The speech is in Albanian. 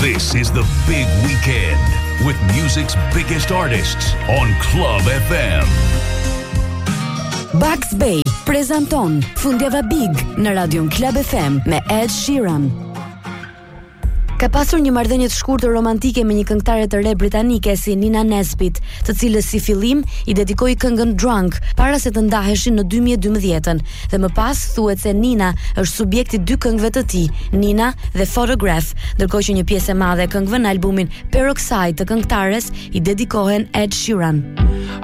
This is the big weekend with music's biggest artists on Club FM. Bugs Bay prezanton Fundjava Big në Radion Club FM me Ed Sheeran. Ka pasur një marrëdhënie të shkurtër romantike me një këngëtare të re britanike si Nina Nesbitt, të cilës si fillim i dedikoi këngën Drunk para se të ndaheshin në 2012-ën, dhe më pas thuhet se Nina është subjekti dy këngëve të tij, Nina dhe Photograph, ndërkohë që një pjesë e madhe e këngëve në albumin Peroxide të këngëtares i dedikohen Ed Sheeran.